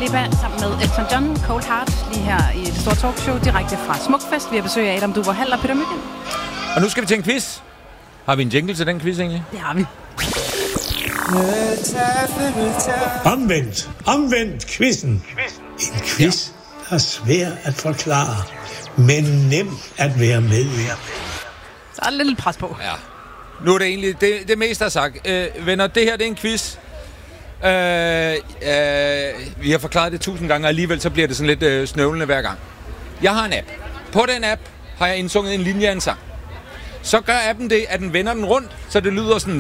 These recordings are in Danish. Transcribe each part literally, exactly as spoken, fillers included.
Lipa sammen med Elton John, Cold Heart, lige her i det store talkshow, direkte fra Smukfest. Vi har besøg af Adam Duvå Hall og Peter Mygind. Og nu skal vi til en quiz. Har vi en jingle til den quiz egentlig? Det har vi. Omvendt, omvendt quizzen. En quiz, der er svær at forklare, men nem at være med i. Så er der lidt pres på. Ja. Nu er det egentlig det, det meste, der er sagt. Øh, venner, det her det er en quiz. Øh, øh, vi har forklaret det tusind gange, og alligevel så bliver det sådan lidt øh, snøvlende hver gang. Jeg har en app. På den app har jeg indsunget en linje af en sang. Så gør appen det, at den vender den rundt, så det lyder sådan...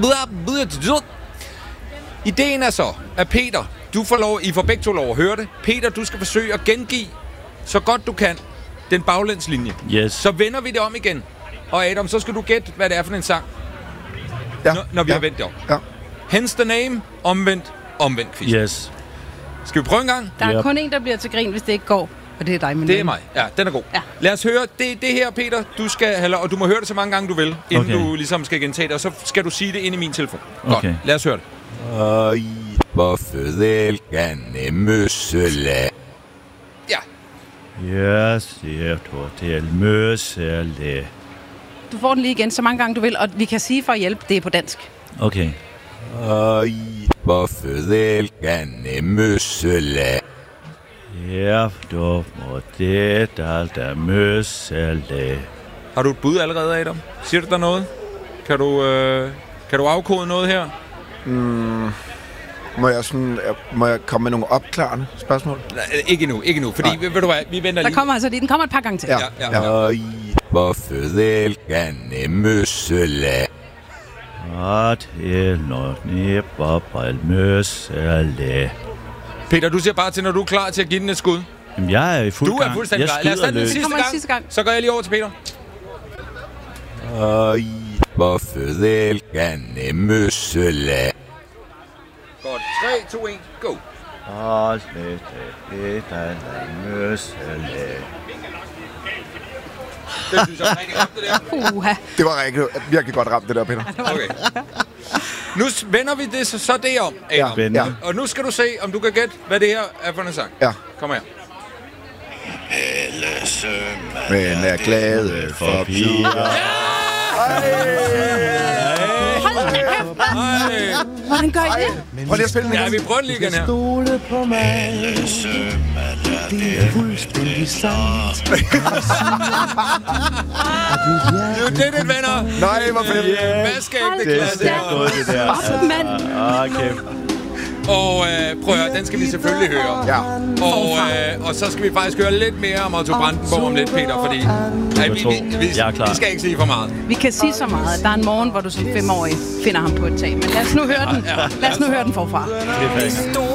Ideen er så, at Peter, du får lov, I får begge to lov at høre det. Peter, du skal forsøge at gengive, så godt du kan, den baglænslinje. Yes. Så vender vi det om igen. Og Adam, så skal du gætte, hvad det er for en sang, Ja. når, når vi ja. har vendt det om. Ja. Hence the name, omvendt, omvendt quiz. Yes. Skal vi prøve en gang? Der er Yep. kun en, der bliver til grin, hvis det ikke går. Og det er dig, min Det er ven. mig. Ja, den er god. Ja. Lad os høre. Det, det her, Peter, du skal have, og du må høre det så mange gange, du vil, inden Okay. du ligesom skal gentage det. Og så skal du sige det ind i min telefon. Okay. Godt. Lad os høre det. Oj, hvor fødelgane møssele. Ja. Jeg siger til møsele. Du får den lige igen, så mange gange du vil, og vi kan sige for at hjælpe, det er på dansk. Okay. Oj, hvor fødelgane møssele. Ja, du må det der møsele. Har du et bud allerede, Adam? Siger du der noget? Kan du, øh, kan du afkode noget her? Mm, må, jeg sådan, må jeg komme med nogle opklarende spørgsmål? Nej, ikke endnu, ikke endnu. Fordi, ved, ved du hvad, vi venter Der lige. kommer altså lige, den kommer et par gange til. Ja. Ja, ja. Oj, hvor fødelgane møssele. At eller nipper på møsele. Peter, du siger bare til, når du er klar til at give den et skud. Jamen, jeg er i fuld Du er gang. fuldstændig Jeg klar. Lad os tage skyder den løs. sidste kommer gang. den sidste gang. Så går jeg lige over til Peter. Oj, hvor fødelgane møssele. Godt. tre, to, et, go. At det der møsele. Det synes jeg er rigtig godt, det der. Uha. Det var rigtig, virkelig godt ramt, det der, Peter. Okay. Nu vender vi det så, så det om, Adam. Ja, Spændende. ja. Og nu skal du se, om du kan gætte, hvad det her er for en sang. Ja. Kom her. Men er glade for piger. Hold da kæft, mand. Ej. Hvordan gør I det? Prøv lige at spille den Ja, igen. vi prøver den lige igen her. Stole på mig. Det er fuldstændig sandt. You did it, venner. Nej, hvor fedt. Vaskeægte Det klasse. er godt, det der. Op, mand. Okay. Og øh, prøv at høre, den skal vi selvfølgelig høre. Ja. Og, øh, og så skal vi faktisk høre lidt mere om Otto Brandenborg om lidt, Peter, fordi øh, vi, vi, vi, Jeg er klar. vi skal ikke sige for meget. Vi kan sige så meget, at der er en morgen, hvor du som femårig finder ham på et tag. Men lad os nu høre den. Lad os nu høre den forfra. Cliffhanger.